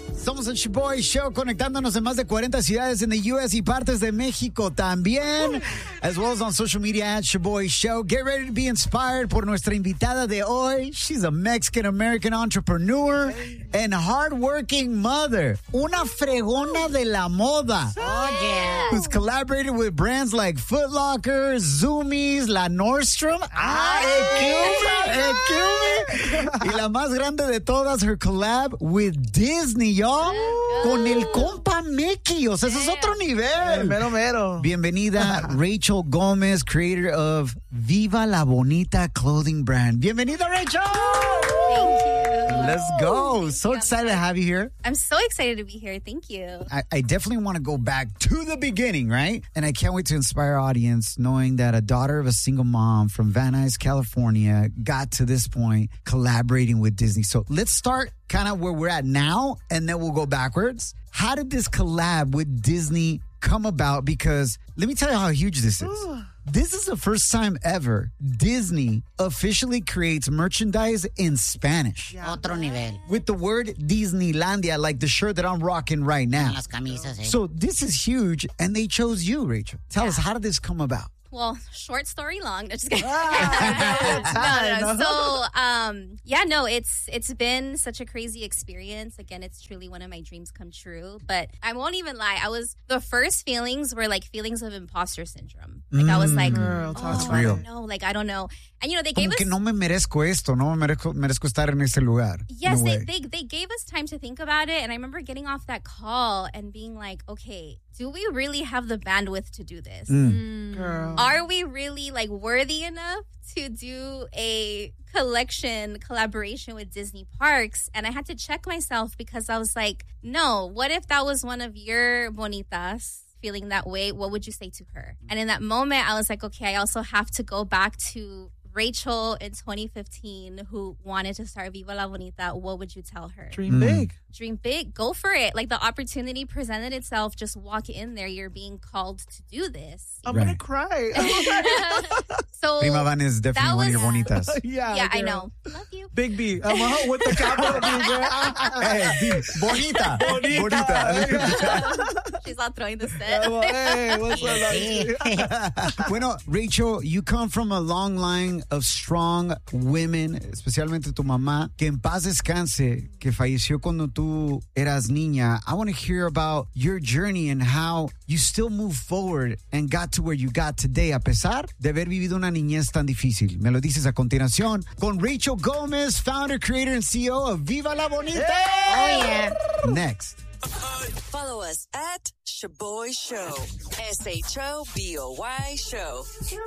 Somos el Shoboy Show, conectándonos en más de 40 ciudades en the U.S. y partes de México también, as well as on social media at Shoboy Show. Get ready to be inspired por nuestra invitada de hoy. She's a Mexican-American entrepreneur and hardworking mother. Una fregona de la moda. Oh, yeah. Who's collaborated with brands like Foot Locker, Zoomies, La Nordstrom. Y la más grande de todas, her collab with Disney, y'all. Con el compa Mickey. O sea, ese es otro nivel. Mero, mero. Bienvenida, Rachel Gomez, creator of Viva La Bonita clothing brand. Bienvenida, Rachel. Thank you. Let's go. So excited to have you here. I'm so excited to be here. Thank you. I definitely want to go back to the beginning, right? And I can't wait to inspire our audience knowing that a daughter of a single mom from Van Nuys, California got to this point collaborating with Disney. So let's start kind of where we're at now, and then we'll go backwards. How did this collab with Disney come about? Because let me tell you how huge this is. This is the first time ever Disney officially creates merchandise in Spanish. Otro nivel. With the word Disneylandia, like the shirt that I'm rocking right now. Las camisas, eh. So this is huge, and they chose you, Rachel. Tell us, how did this come about? Well, short story long. No, just kidding. It's been such a crazy experience. Again, it's truly one of my dreams come true. But I won't even lie. The first feelings were like feelings of imposter syndrome. Like I was like, that's real. I don't know. And they gave us. Que no me merezco esto, no me merezco estar en este lugar. Yes, they gave us time to think about it. And I remember getting off that call and being like, okay, do we really have the bandwidth to do this? Girl. Are we really worthy enough to do a collaboration with Disney Parks? And I had to check myself because I was like, no, what if that was one of your bonitas feeling that way? What would you say to her? And in that moment, I was like, okay, I also have to go back to Rachel in 2015 who wanted to start Viva La Bonita. What would you tell her? Dream big. Dream big. Go for it. Like the opportunity presented itself. Just walk in there. You're being called to do this. I'm going to cry. So Prima Van is definitely one of your bonitas. Yeah, I know. Love you. Big B. With the capital B, girl. Hey, B. Bonita. She's not throwing the set. Hey, what's up? Bueno, Rachel, you come from a long line of strong women, especialmente tu mamá, que en paz descanse, que falleció cuando tú eras niña. I want to hear about your journey and how you still move forward and got to where you got today, a pesar de haber vivido una niñez tan difícil. Me lo dices a continuación con Rachel Gomez, founder, creator, and CEO of Viva La Bonita. Oh, yeah. Next. Follow us at Shoboy Show. SHOBOY Show.